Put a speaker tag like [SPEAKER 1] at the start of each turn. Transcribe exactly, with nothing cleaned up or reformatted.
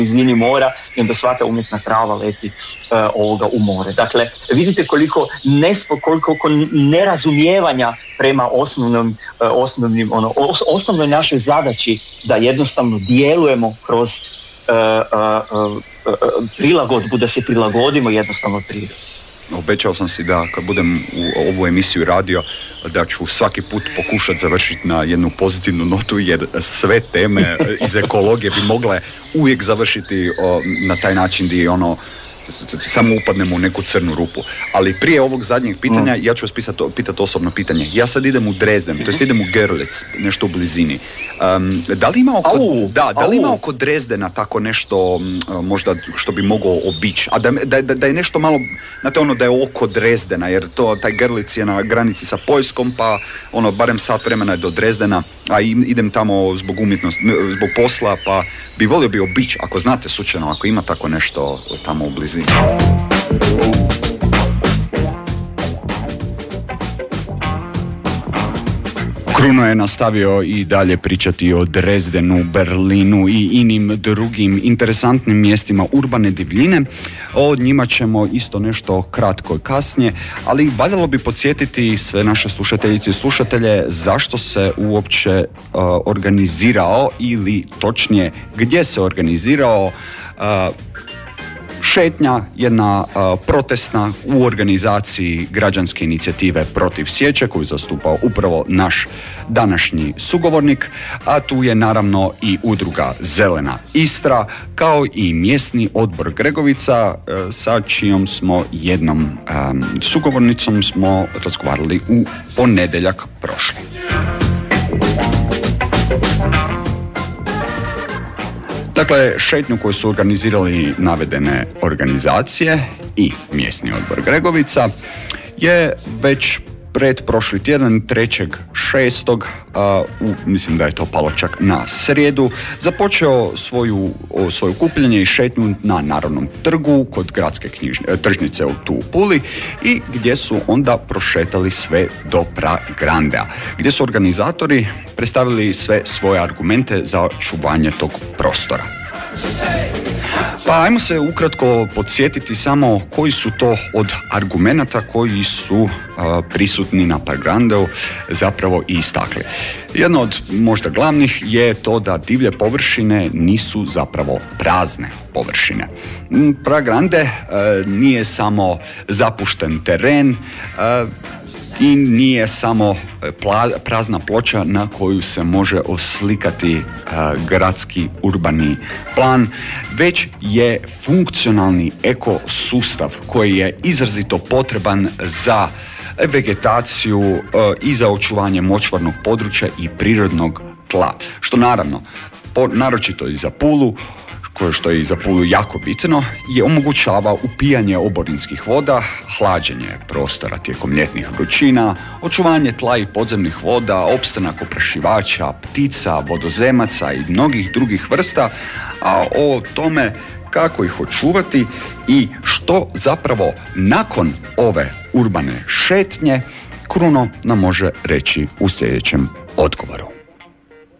[SPEAKER 1] blizini mora i onda sva ta umjetna trava leti uh, ovoga u more. Dakle, vidite koliko, nespo, koliko, koliko nerazumijevanja prema osnovnom, uh, osnovnim, ono, os, osnovnoj našoj zadaći da jednostavno djelujemo kroz uh, uh, uh, prilagodbu, da se prilagodimo jednostavno prirodi.
[SPEAKER 2] Obećao sam si da kad budem u ovu emisiju radio da ću svaki put pokušati završiti na jednu pozitivnu notu, jer sve teme iz ekologije bi mogle uvijek završiti o, na taj način gdje ono samo upadnemo u neku crnu rupu. Ali prije ovog zadnjeg pitanja, ja ću vas pitati pitat osobno pitanje. Ja sad idem u Dresden, to jest idem u Görlitz, nešto u blizini. Um, da li ima oko, au, da, da li ima oko Dresdena tako nešto možda što bi mogao obići? A da, da, da je nešto malo, znate ono da je oko Dresdena, jer to, taj Görlitz je na granici sa Poljskom, pa ono, barem sat vremena je do Dresdena, a idem tamo zbog umjetnosti, zbog posla, pa bi volio bi obići, ako znate slučajno, ako ima tako nešto tamo u blizini. Kruno je nastavio i dalje pričati o Dresdenu, Berlinu i inim drugim interesantnim mjestima urbane divljine. O njima ćemo isto nešto kratko kasnije, ali valjalo bi podsjetiti sve naše slušateljice i slušatelje zašto se uopće uh, organizirao, ili točnije gdje se organizirao uh, šetnja, jedna uh, protestna u organizaciji građanske inicijative protiv sječe koju zastupa upravo naš današnji sugovornik, a tu je naravno i udruga Zelena Istra, kao i mjesni odbor Gregovica, uh, sa čijom smo jednom um, sugovornicom smo razgovarali u ponedjeljak prošli. Dakle, šetnju koju su organizirali navedene organizacije i mjesni odbor Gregovica je već pred prošli tjedan, trećeg šestog, uh, u, mislim da je to palo čak na srijedu, započeo svoju, svoju kupljenje i šetnju na Narodnom trgu kod gradske knjižne, tržnice u tu Puli, i gdje su onda prošetali sve do Pragrandea, gdje su organizatori predstavili sve svoje argumente za očuvanje tog prostora. Pa ajmo se ukratko podsjetiti samo koji su to od argumenata koji su uh, prisutni na Pragrandeu zapravo i istakli. Jedno od možda glavnih je to da divlje površine nisu zapravo prazne površine. Pragrande uh, nije samo zapušten teren, uh, i nije samo pla, prazna ploča na koju se može oslikati uh, gradski urbani plan, već je funkcionalni ekosustav koji je izrazito potreban za vegetaciju uh, i za očuvanje močvarnog područja i prirodnog tla. Što naravno, po, naročito i za Pulu, koje što je i za Pulu jako bitno, je omogućava upijanje oborinskih voda, hlađenje prostora tijekom ljetnih vrućina, očuvanje tla i podzemnih voda, opstanak oprašivača, ptica, vodozemaca i mnogih drugih vrsta, a o tome kako ih očuvati i što zapravo nakon ove urbane šetnje Kruno nam može reći u sljedećem odgovoru.